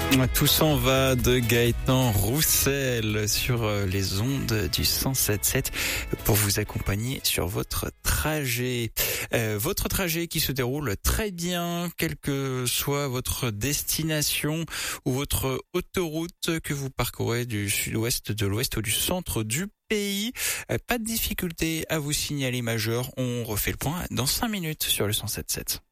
Tout s'en va de Gaëtan Roussel sur les ondes du 107.7 pour vous accompagner sur votre trajet. Votre trajet qui se déroule très bien, quelle que soit votre destination ou votre autoroute que vous parcourez du sud-ouest, de l'ouest ou du centre du pays. Pas de difficulté à vous signaler majeure. On refait le point dans 5 minutes sur le 107.7.